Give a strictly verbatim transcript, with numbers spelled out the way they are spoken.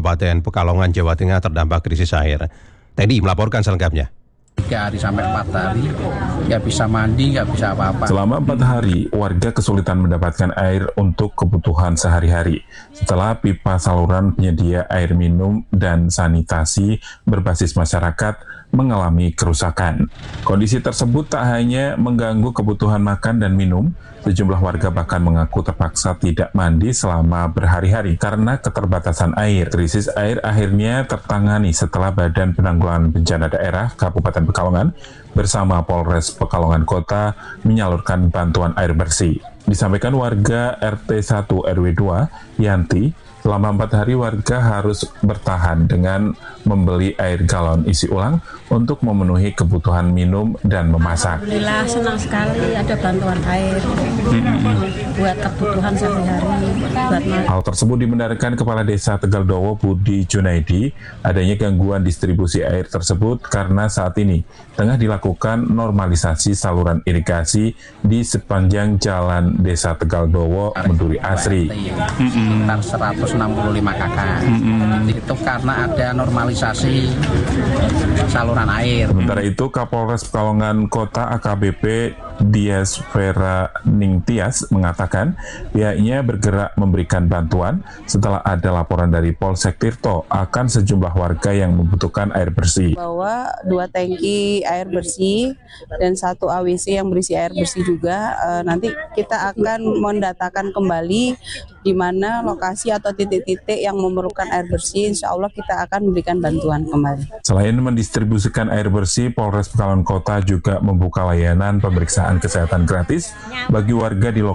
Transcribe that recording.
Kabupaten Pekalongan, Jawa Tengah terdampak krisis air. Teddy melaporkan selengkapnya. Tiga hari sampai empat hari, nggak bisa mandi, nggak bisa apa-apa. Selama empat hari, warga kesulitan mendapatkan air untuk kebutuhan sehari-hari. Setelah pipa saluran penyedia air minum dan sanitasi berbasis masyarakat mengalami kerusakan. Kondisi tersebut tak hanya mengganggu kebutuhan makan dan minum, sejumlah warga bahkan mengaku terpaksa tidak mandi selama berhari-hari karena keterbatasan air. Krisis air akhirnya tertangani setelah Badan Penanggulangan Bencana Daerah Kabupaten Pekalongan bersama Polres Pekalongan Kota menyalurkan bantuan air bersih. Disampaikan warga R T satu R W dua, Yanti, selama empat hari warga harus bertahan dengan membeli air galon isi ulang untuk memenuhi kebutuhan minum dan memasak. Alhamdulillah senang sekali ada bantuan air hmm. buat kebutuhan sehari-hari. Buat Hal tersebut dibenarkan Kepala Desa Tegaldowo Budi Junaidi adanya gangguan distribusi air tersebut karena saat ini tengah dilakukan normalisasi saluran irigasi di sepanjang jalan Desa Tegaldowo Menduri Asri. Sekitar seratus enam puluh lima kakak. Itu karena ada normalisasi saluran air. Sementara itu, Kapolres Pekalongan Kota A K B P Dias Vera Ningtyas mengatakan pihaknya bergerak memberikan bantuan setelah ada laporan dari Polsek Tirto akan sejumlah warga yang membutuhkan air bersih. Bawa dua tangki air bersih dan satu A W C yang berisi air bersih juga. E, nanti kita akan mendatakan kembali di mana lokasi atau titik-titik yang memerlukan air bersih. Insya Allah kita akan memberikan bantuan kembali. Selain mendistribusikan air bersih, Polres Pekalongan Kota juga membuka layanan pemeriksaan kesehatan gratis bagi warga di lokasi